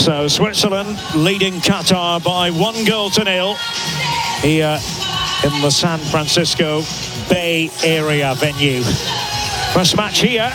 So Switzerland leading Qatar by 1-0 here in the San Francisco Bay Area venue. First match here.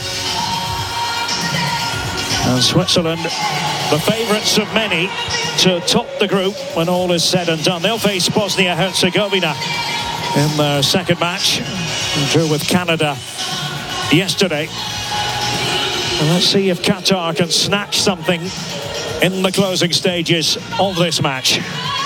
And Switzerland, the favourites of many to top the group when all is said and done. They'll face Bosnia-Herzegovina in their second match. They drew with Canada yesterday. And let's see if Qatar can snatch something in the closing stages of this match.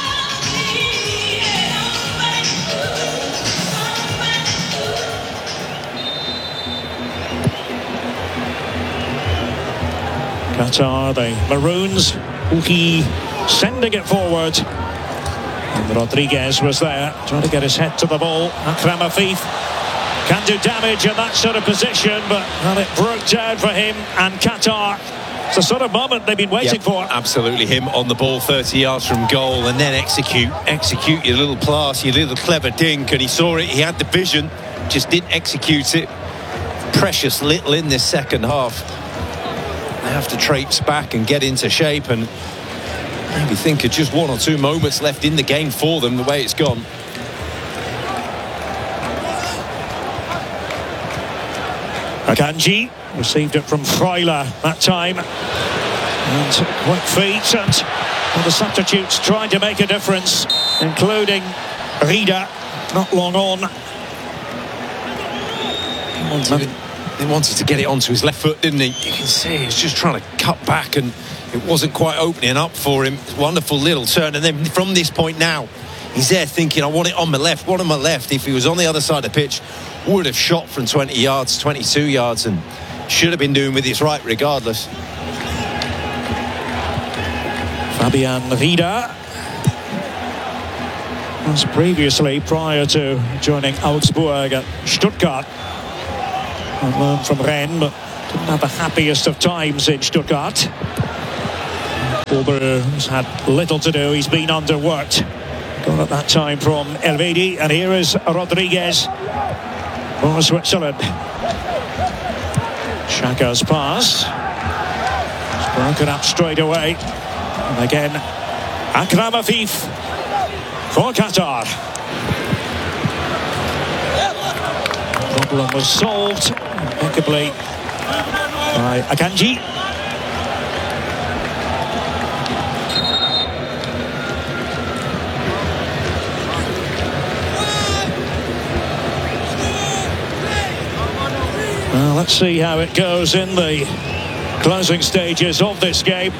Qatar, the Maroons, Uki sending it forward. And Rodriguez was there, trying to get his head to the ball. Akram Afif can do damage in that sort of position, but well, it broke down for him and Qatar. It's the sort of moment they've been waiting for. Absolutely, him on the ball 30 yards from goal and then execute your little pass, your little clever dink, and he saw it, he had the vision, just didn't execute it. Precious little in this second half. They have to traipse back and get into shape and maybe think of just 1 or 2 moments left in the game for them, the way it's gone. Akanji received it from Freuler that time. And quick feet, and well, the substitutes trying to make a difference, including Rida, not long on. He wanted to get it onto his left foot, didn't he? You can see he's just trying to cut back and it wasn't quite opening up for him. Wonderful little turn, and then from this point now, he's there thinking, I want it on my left, one on my left. If he was on the other side of the pitch, would have shot from 20 yards, 22 yards, and should have been doing with his right regardless. Fabian Rida was previously, prior to joining Augsburg at Stuttgart, on loan from Rennes, but didn't have the happiest of times in Stuttgart. Ober has had little to do, he's been underworked. Gone at that time from Elvedi, and here is Rodriguez for Switzerland. Xhaka's pass. It's broken up straight away. And again, Akram Afif for Qatar. Problem was solved impeccably by Akanji. Well, let's see how it goes in the closing stages of this game.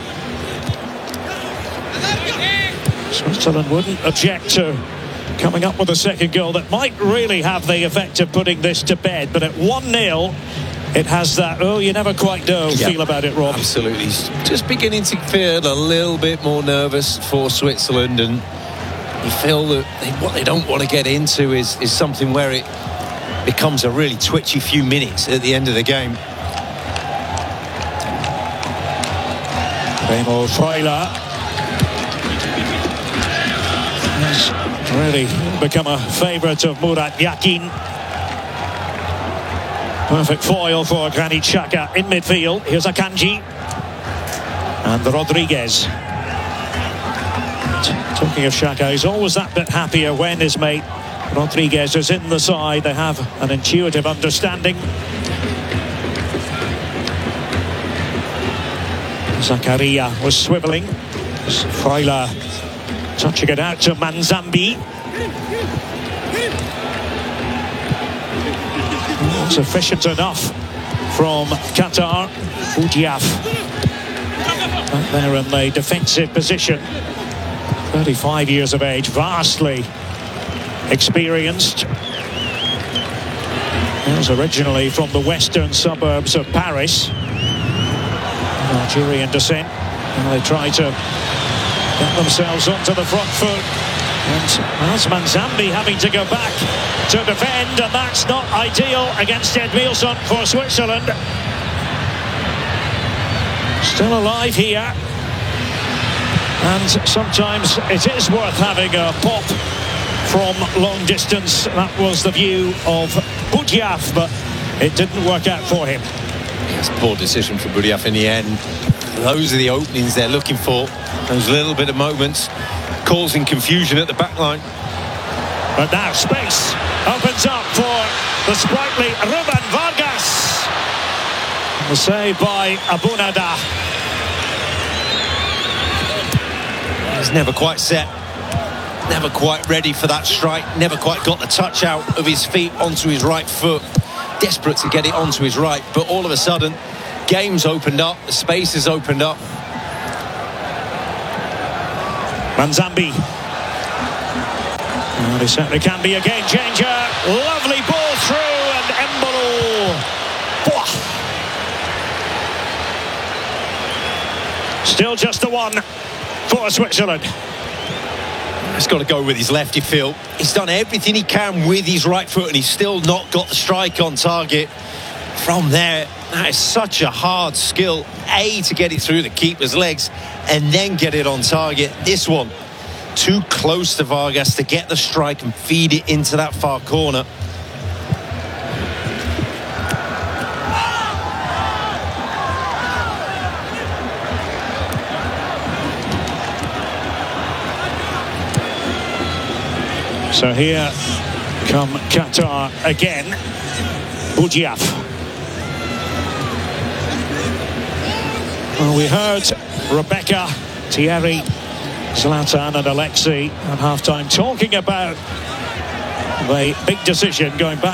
Switzerland wouldn't object to coming up with a second goal that might really have the effect of putting this to bed, but at 1-0 it has that, oh, you never quite know feel about it, Rob. Absolutely. Just beginning to feel a little bit more nervous for Switzerland, and you feel that what they don't want to get into is something where it becomes a really twitchy few minutes at the end of the game. Remo Freuler has really become a favourite of Murat Yakin. Perfect foil for Granit Xhaka in midfield. Here's Akanji and Rodriguez. Talking of Xhaka, he's always that bit happier when his mate Rodriguez is in the side. They have an intuitive understanding. Zakaria was swivelling. Freuler touching it out to Manzambi. Sufficient enough from Qatar. Boudiaf back there in the defensive position. 35 years of age, vastly experienced. He was originally from the western suburbs of Paris, Algerian descent. And they try to get themselves onto the front foot, and that's Manzambi having to go back to defend, and that's not ideal against Edmilson for Switzerland. Still alive here, and sometimes it is worth having a pop from long distance. That was the view of Boudiaf, but it didn't work out for him. It's a poor decision for Boudiaf in the end. Those are the openings they're looking for. Those little bit of moments causing confusion at the back line. But now space opens up for the sprightly Ruben Vargas. The save by Abunada. He's never quite set. Never quite ready for that strike. Never quite got the touch out of his feet onto his right foot. Desperate to get it onto his right. But all of a sudden, game's opened up. The space has opened up. Manzambi. Well, he certainly can be a game changer. Lovely ball through, and Embolo. Still just a one for Switzerland. He's got to go with his left, you feel. He's done everything he can with his right foot, and he's still not got the strike on target. From there, that is such a hard skill. To get it through the keeper's legs and then get it on target. This one, too close to Vargas to get the strike and feed it into that far corner. So here come Qatar again. Boudiaf. Well, we heard Rebecca, Thierry, Zlatan and Alexei at halftime talking about the big decision going back